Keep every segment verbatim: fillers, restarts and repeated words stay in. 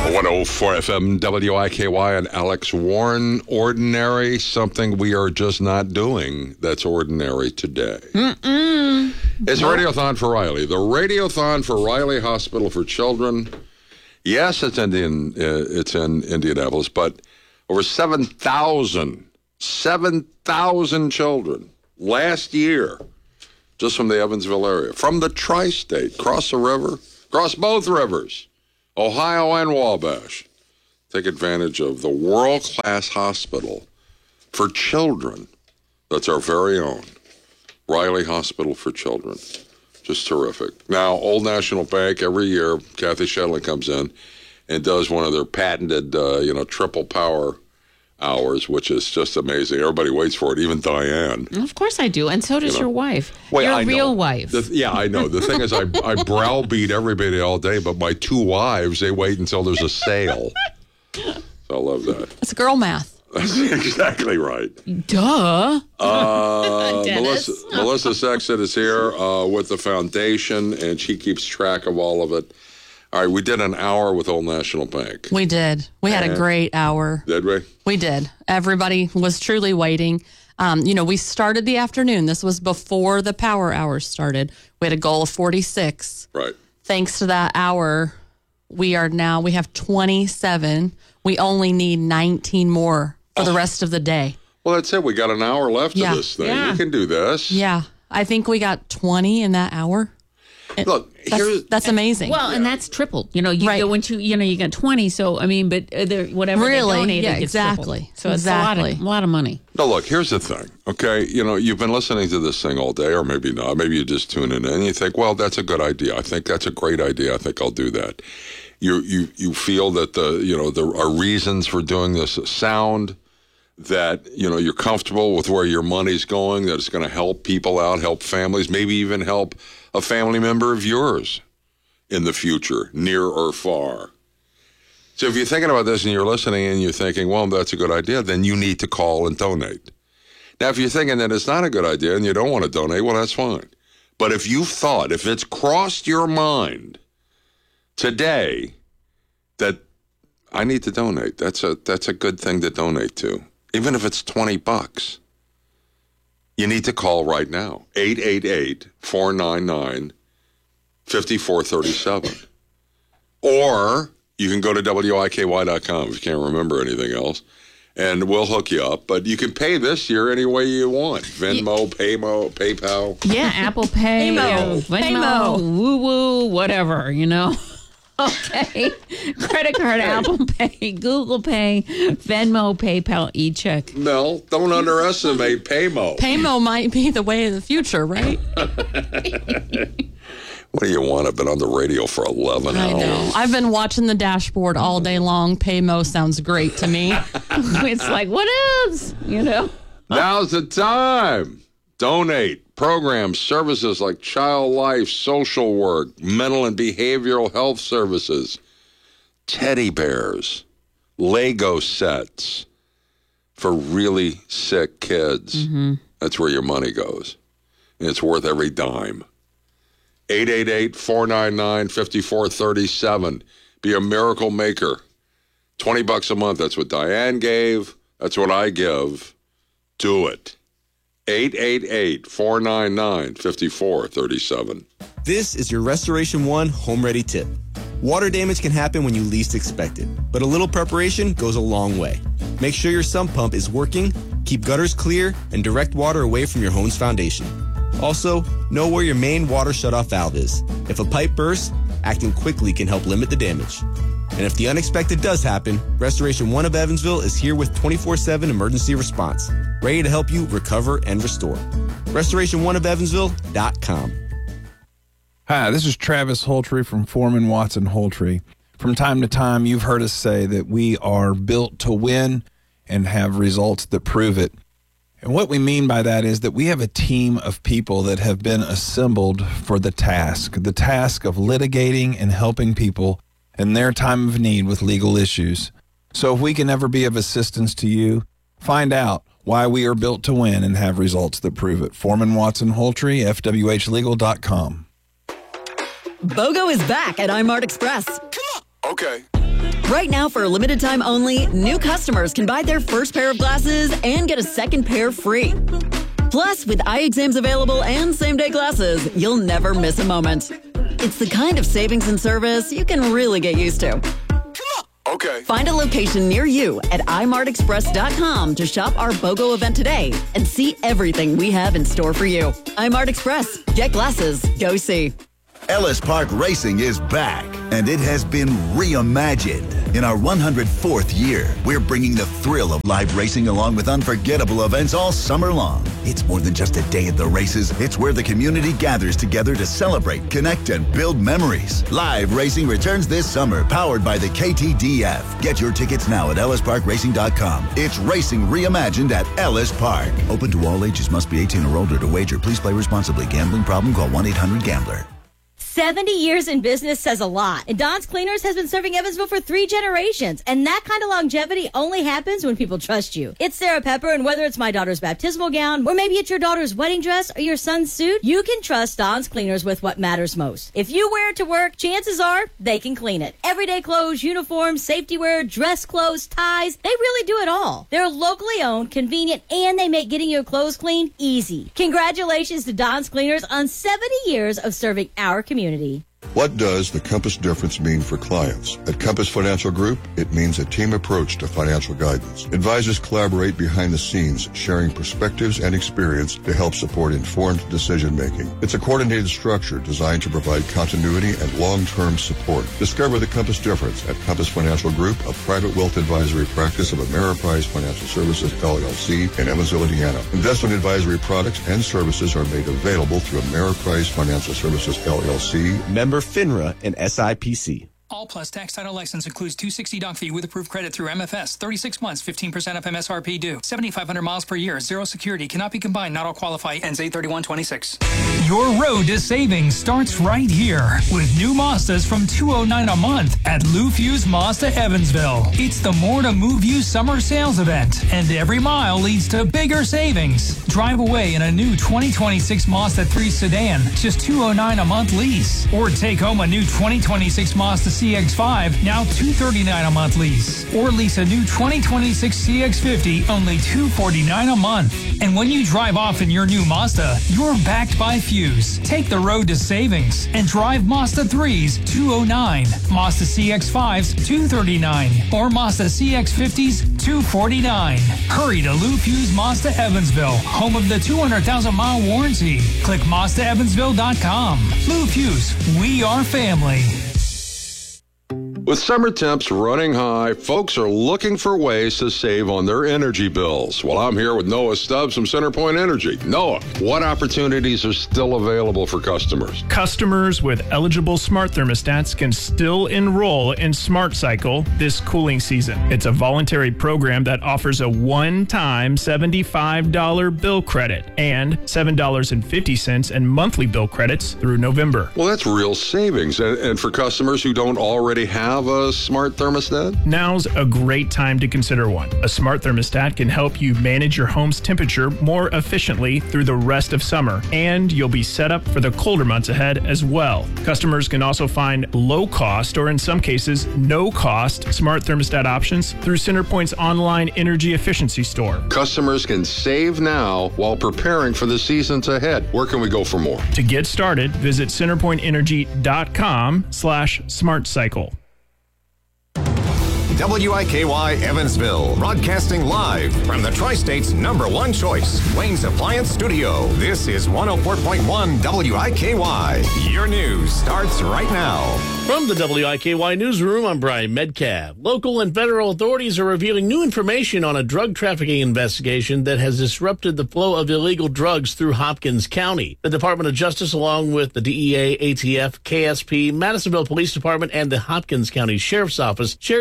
one oh four F M W I K Y and Alex Warren. Ordinary, something we are just not doing that's ordinary today. Mm-mm. It's Radiothon for Riley. The Radiothon for Riley Hospital for Children. Yes, it's Indian. Uh, it's in Indianapolis, but over seven thousand, seven thousand children last year, just from the Evansville area, from the tri-state, cross the river, cross both rivers, Ohio and Wabash, take advantage of the world-class hospital for children. That's our very own Riley Hospital for Children. Just terrific. Now, Old National Bank, every year, Kathy Shedlin comes in and does one of their patented, uh, you know, triple power hours, which is just amazing. Everybody waits for it, even Diane. Of course I do, and so does you know. your wife. Well, your I real know. wife. The, yeah, I know. The thing is, I, I browbeat everybody all day, but my two wives, they wait until there's a sale. So I love that. It's girl math. That's exactly right. Duh. Uh, Melissa, Melissa Sexton is here uh, with the foundation, and she keeps track of all of it. All right, we did an hour with Old National Bank. We did. We had and a great hour. Did we? We did. Everybody was truly waiting. Um, you know, we started the afternoon. This was before the power hour started. We had a goal of forty-six. Right. Thanks to that hour, we are now, we have twenty-seven. We only need nineteen more for the rest of the day. Well, that's it. We got an hour left yeah. of this thing. Yeah. We can do this. Yeah. I think we got twenty in that hour. Look, that's, here's, that's amazing. Well, and that's tripled. You know, you right. go into, you know, you got twenty. So, I mean, but uh, whatever really? they donate, yeah, it gets exactly. tripled. So exactly. it's a lot, of, a lot of money. No, look, here's the thing, okay? You know, you've been listening to this thing all day, or maybe not. Maybe you just tune in and you think, well, that's a good idea. I think that's a great idea. I think I'll do that. You you you feel that the, you know, there are reasons for doing this sound, that, you know, you're comfortable with where your money's going, that it's going to help people out, help families, maybe even help a family member of yours in the future, near or far. So if you're thinking about this and you're listening and you're thinking, well, that's a good idea, then you need to call and donate. Now, if you're thinking that it's not a good idea and you don't want to donate, well, that's fine. But if you've thought, if it's crossed your mind today that I need to donate, that's a that's a good thing to donate to. Even if it's twenty bucks, you need to call right now, eight eight eight, four nine nine, five four three seven. Or you can go to W I K Y dot com if you can't remember anything else, and we'll hook you up. But you can pay this year any way you want. Venmo, Paymo, PayPal. Yeah, Apple Pay, Paymo, Venmo, Paymo. woo-woo, whatever, you know. Okay. Credit card, Apple Pay, Google Pay, Venmo, PayPal, e-check. Mel, don't underestimate Paymo. Paymo might be the way of the future, right? What do you want? I've been on the radio for eleven I hours. know. I've been watching the dashboard all day long. Paymo sounds great to me. It's like, what else? You know? Now's the time. Donate. Programs, services like child life, social work, mental and behavioral health services, teddy bears, Lego sets for really sick kids. Mm-hmm. That's where your money goes. And it's worth every dime. eight eight eight, four nine nine, five four three seven. Be a miracle maker. twenty bucks a month. That's what Diane gave. That's what I give. Do it. eight eight eight, four nine nine, five four three seven. This is your Restoration One Home Ready tip. Water damage can happen when you least expect it, but a little preparation goes a long way. Make sure your sump pump is working, keep gutters clear, and direct water away from your home's foundation. Also, know where your main water shutoff valve is. If a pipe bursts, acting quickly can help limit the damage. And if the unexpected does happen, Restoration One of Evansville is here with twenty-four seven emergency response, ready to help you recover and restore. Restoration One of Evansville dot com. Hi, this is Travis Holtree from Foreman Watson Holtree. From time to time, you've heard us say that we are built to win and have results that prove it. And what we mean by that is that we have a team of people that have been assembled for the task, the task of litigating and helping people in their time of need with legal issues. So if we can ever be of assistance to you, find out why we are built to win and have results that prove it. Foreman Watson Holtree, F W H legal dot com. BOGO is back at iMart Express. Okay. Right now, for a limited time only, new customers can buy their first pair of glasses and get a second pair free. Plus, with eye exams available and same-day glasses, you'll never miss a moment. It's the kind of savings and service you can really get used to. Okay. Find a location near you at i mart express dot com to shop our BOGO event today and see everything we have in store for you. iMart Express. Get glasses. Go see. Ellis Park Racing is back, and it has been reimagined. In our one hundred fourth year, we're bringing the thrill of live racing along with unforgettable events all summer long. It's more than just a day at the races. It's where the community gathers together to celebrate, connect, and build memories. Live racing returns this summer, powered by the K T D F. Get your tickets now at ellis park racing dot com. It's racing reimagined at Ellis Park. Open to all ages. Must be eighteen or older to wager. Please play responsibly. Gambling problem? Call one eight hundred gambler. seventy years in business says a lot, and Don's Cleaners has been serving Evansville for three generations, and that kind of longevity only happens when people trust you. It's Sarah Pepper, and whether it's my daughter's baptismal gown, or maybe it's your daughter's wedding dress or your son's suit, you can trust Don's Cleaners with what matters most. If you wear it to work, chances are they can clean it. Everyday clothes, uniforms, safety wear, dress clothes, ties, they really do it all. They're locally owned, convenient, and they make getting your clothes clean easy. Congratulations to Don's Cleaners on seventy years of serving our community. What does the Compass difference mean for clients? At Compass Financial Group, it means a team approach to financial guidance. Advisors collaborate behind the scenes, sharing perspectives and experience to help support informed decision-making. It's a coordinated structure designed to provide continuity and long-term support. Discover the Compass difference at Compass Financial Group, a private wealth advisory practice of Ameriprise Financial Services, L L C, in Evansville, Indiana. Investment advisory products and services are made available through Ameriprise Financial Services, L L C. Member FINRA and S I P C. All Plus tax title license includes two hundred sixty dollars doc fee with approved credit through M F S. thirty-six months, fifteen percent of M S R P due. seventy-five hundred miles per year. Zero security. Cannot be combined. Not all qualify. Ends eight thirty-one twenty-six. Your road to savings starts right here with new Mazdas from two hundred nine dollars a month at Lou Fuse Mazda Evansville. It's the More to Move You summer sales event, and every mile leads to bigger savings. Drive away in a new twenty twenty-six Mazda three sedan, just two hundred nine dollars a month lease. Or take home a new twenty twenty-six Mazda C X five, now two hundred thirty-nine dollars a month lease. Or lease a new twenty twenty-six C X fifty, only two hundred forty-nine dollars a month. And when you drive off in your new Mazda, you're backed by Fuse. Take the road to savings and drive Mazda threes, two hundred nine dollars, Mazda C X fives, two hundred thirty-nine dollars, or Mazda C X fifties, two hundred forty-nine dollars. Hurry to Lou Fuse Mazda Evansville, home of the two hundred thousand mile warranty. Click Mazda Evansville dot com. Lou Fuse, we are family. With summer temps running high, folks are looking for ways to save on their energy bills. Well, I'm here with Noah Stubbs from CenterPoint Energy. Noah, what opportunities are still available for customers? Customers with eligible smart thermostats can still enroll in Smart Cycle this cooling season. It's a voluntary program that offers a one-time seventy-five dollars bill credit and seven dollars and fifty cents in monthly bill credits through November. Well, that's real savings. And, and for customers who don't already have a smart thermostat? Now's a great time to consider one. A smart thermostat can help you manage your home's temperature more efficiently through the rest of summer, and you'll be set up for the colder months ahead as well. Customers can also find low-cost, or in some cases, no-cost smart thermostat options through CenterPoint's online energy efficiency store. Customers can save now while preparing for the seasons ahead. Where can we go for more? To get started, visit centerpoint energy dot com slash smart cycle. W I K Y Evansville, broadcasting live from the Tri-State's number one choice, Wayne's Appliance Studio. This is one oh four point one W I K Y. Your news starts right now. From the W I K Y Newsroom, I'm Brian Medcalf. Local and federal authorities are revealing new information on a drug trafficking investigation that has disrupted the flow of illegal drugs through Hopkins County. The Department of Justice, along with the D E A, A T F, K S P, Madisonville Police Department, and the Hopkins County Sheriff's Office, shared details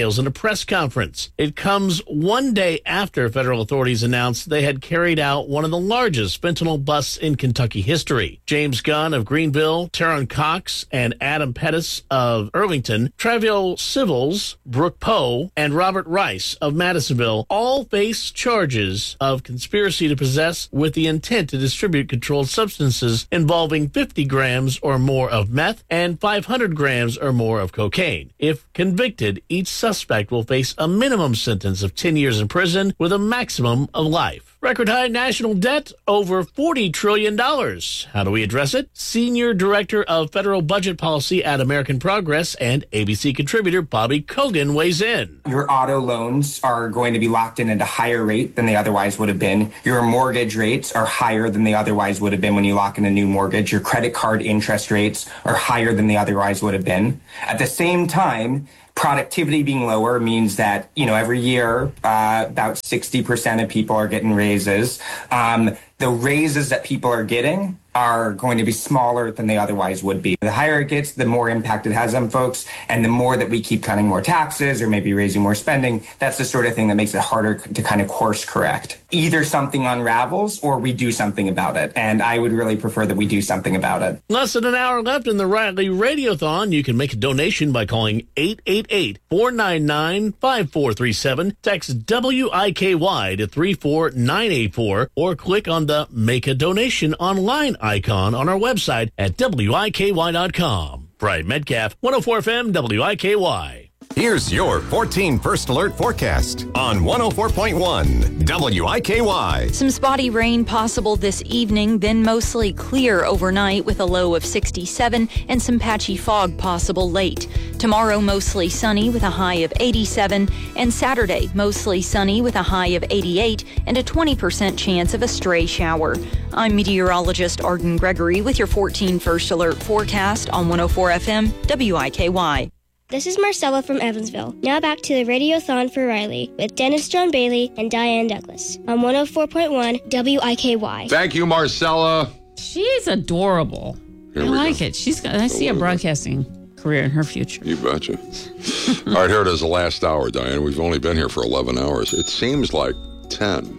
details in a press conference. It comes one day after federal authorities announced they had carried out one of the largest fentanyl busts in Kentucky history. James Gunn of Greenville, Taron Cox, and Adam Pettis of Irvington, Travill Civils, Brooke Poe, and Robert Rice of Madisonville all face charges of conspiracy to possess with the intent to distribute controlled substances involving fifty grams or more of meth and five hundred grams or more of cocaine. If convicted, each suspect will face a minimum sentence of ten years in prison with a maximum of life. Record high national debt, over forty trillion dollars. How do we address it? Senior Director of Federal Budget Policy at American Progress and A B C contributor Bobby Kogan weighs in. Your auto loans are going to be locked in at a higher rate than they otherwise would have been. Your mortgage rates are higher than they otherwise would have been when you lock in a new mortgage. Your credit card interest rates are higher than they otherwise would have been. At the same time, productivity being lower means that, you know, every year, uh, about sixty percent of people are getting raises. Um, the raises that people are getting are going to be smaller than they otherwise would be. The higher it gets, the more impact it has on folks, and the more that we keep cutting more taxes or maybe raising more spending, that's the sort of thing that makes it harder to kind of course correct. Either something unravels or we do something about it, and I would really prefer that we do something about it. Less than an hour left in the Riley Radiothon. You can make a donation by calling eight eight eight, four nine nine, five four three seven, text W I K Y to three four nine eight four, or click on the Make a Donation Online icon on our website at W I K Y dot com. Brian Metcalf, one oh four F M W I K Y. Here's your fourteen First Alert forecast on one oh four point one W I K Y. Some spotty rain possible this evening, then mostly clear overnight with a low of sixty-seven and some patchy fog possible late. Tomorrow, mostly sunny with a high of eighty-seven, and Saturday, mostly sunny with a high of eighty-eight and a twenty percent chance of a stray shower. I'm meteorologist Arden Gregory with your fourteen First Alert forecast on one oh four F M W I K Y. This is Marcella from Evansville. Now back to the Radiothon for Riley with Dennis John Bailey and Diane Douglas on one oh four point one W I K Y. Thank you, Marcella. She's adorable. Here I we like go. it. She's got, I see a broadcasting career in her future. You betcha. All right, here it is, the last hour, Diane. We've only been here for eleven hours. It seems like ten.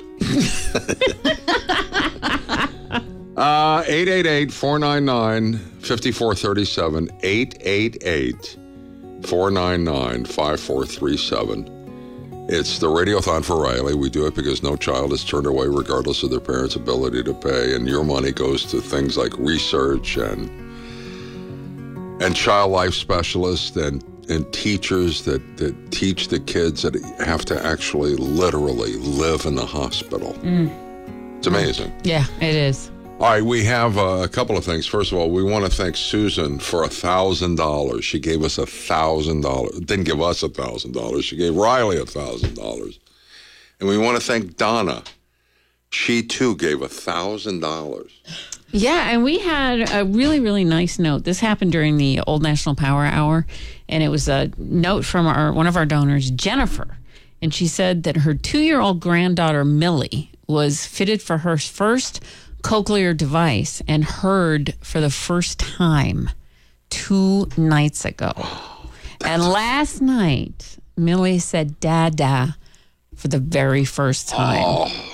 uh, eight eight eight, four nine nine, five four three seven. eight eight eight, four nine nine, five four three seven. It's the Radiothon for Riley. We do it because no child is turned away regardless of their parents' ability to pay, and your money goes to things like research and and child life specialists and, and teachers that, that teach the kids that have to actually literally live in the hospital. Mm. It's amazing. Yeah, it is. All right, we have uh, a couple of things. First of all, we want to thank Susan for one thousand dollars. She gave us one thousand dollars. Didn't give us one thousand dollars. She gave Riley one thousand dollars. And we want to thank Donna. She, too, gave one thousand dollars. Yeah, and we had a really, really nice note. This happened during the Old National Power Hour, and it was a note from our one of our donors, Jennifer. And she said that her two-year-old granddaughter, Millie, was fitted for her first cochlear device and heard for the first time two nights ago. Oh, and last night, Millie said Dada for the very first time. Oh.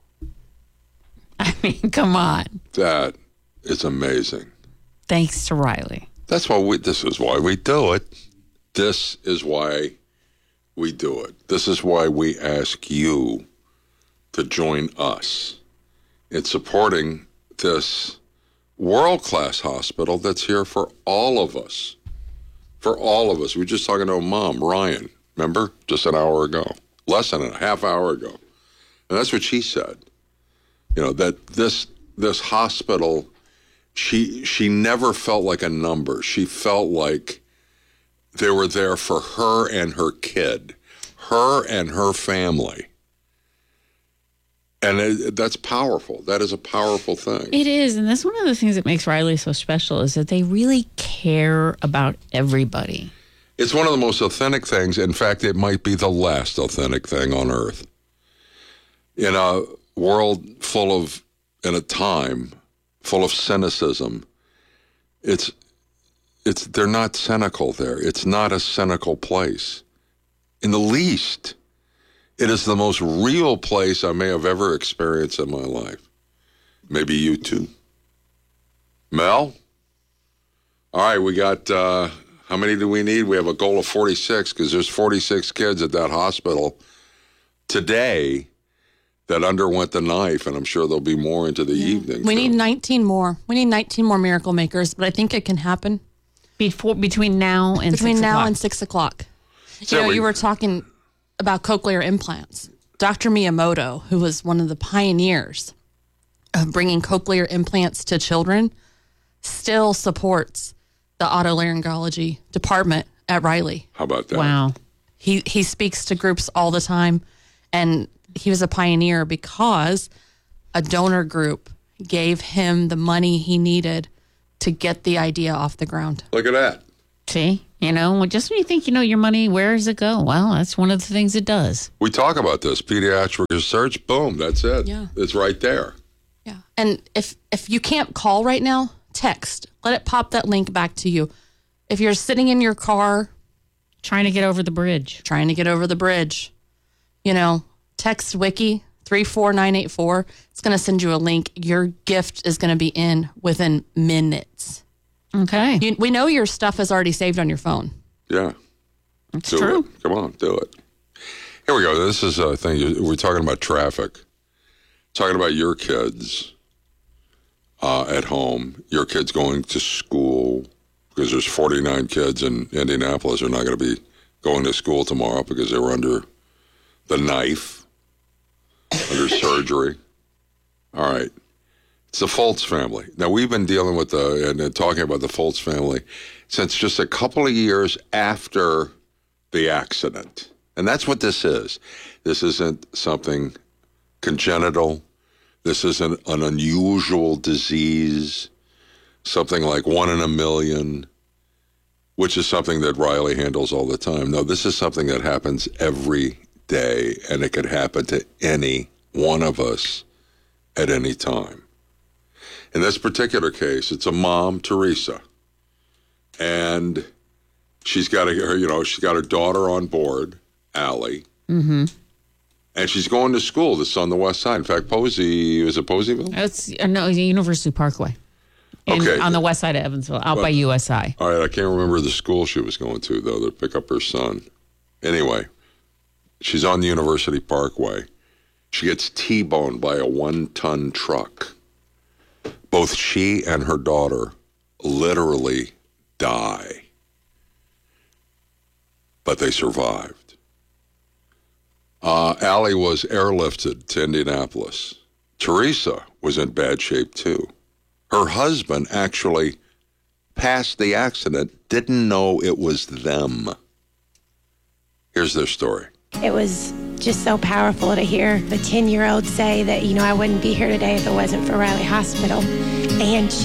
I mean, come on. That is amazing. Thanks to Riley. That's why we, this is why we do it. This is why we do it. This is why we ask you to join us in supporting this world-class hospital that's here for all of us. For all of us. We were just talking to a mom, Ryan, remember? Just an hour ago. Less than a half hour ago. And that's what she said. You know, that this this hospital, she she never felt like a number. She felt like they were there for her and her kid, her and her family. And it, that's powerful. That is a powerful thing. It is. And that's one of the things that makes Riley so special is that they really care about everybody. It's one of the most authentic things. In fact, it might be the last authentic thing on earth. In a world full of, in a time full of cynicism, it's, it's, they're not cynical there. It's not a cynical place. in the least. It is the most real place I may have ever experienced in my life. Maybe you too. Mel? All right, we got, uh, how many do we need? We have a goal of forty-six because there's forty-six kids at that hospital today that underwent the knife, and I'm sure there'll be more into the yeah. evening. We so. need nineteen more. We need nineteen more miracle makers, but I think it can happen. Before, between now and between six now o'clock. and six o'clock. So you know, we, you were talking about cochlear implants. Doctor Miyamoto, who was one of the pioneers of bringing cochlear implants to children, still supports the otolaryngology department at Riley. How about that? Wow. He he speaks to groups all the time, and he was a pioneer because a donor group gave him the money he needed to get the idea off the ground. Look at that. See, you know, just when you think you know your money, where does it go? Well, that's one of the things it does. We talk about this, pediatric research, boom, that's it. Yeah. It's right there. Yeah. And if if you can't call right now, text. Let it pop that link back to you. If you're sitting in your car, trying to get over the bridge, trying to get over the bridge, you know, text Wiki three four nine eight four. It's going to send you a link. Your gift is going to be in within minutes. Okay. You, we know your stuff is already saved on your phone. Yeah. It's do true. It. Come on, do it. Here we go. This is a thing. We're talking about traffic. Talking about your kids uh, at home. Your kids going to school, because there's forty-nine kids in Indianapolis who are not going to be going to school tomorrow because they were under the knife, under surgery. All right. It's the Fultz family. Now, we've been dealing with the, and, and talking about the Fultz family since just a couple of years after the accident. And that's what this is. This isn't something congenital. This isn't an unusual disease, something like one in a million, which is something that Riley handles all the time. No, this is something that happens every day, and it could happen to any one of us at any time. In this particular case, it's a mom, Teresa, and she's got a, her, you know, she's got her daughter on board, Allie, mm-hmm. and she's going to school. This is on the west side. In fact, Posey, is it Poseyville? It's uh, no, it's University Parkway. In, Okay. On the west side of Evansville, out But- by U S I. All right, I can't remember the school she was going to, though, to pick up her son. Anyway, she's on the University Parkway. She gets T-boned by a one-ton truck. Both she and her daughter literally die. But they survived. Uh, Allie was airlifted to Indianapolis. Teresa was in bad shape, too. Her husband actually passed the accident, didn't know it was them. Here's their story. It was just so powerful to hear a ten-year-old say that, you know, I wouldn't be here today if it wasn't for Riley Hospital. And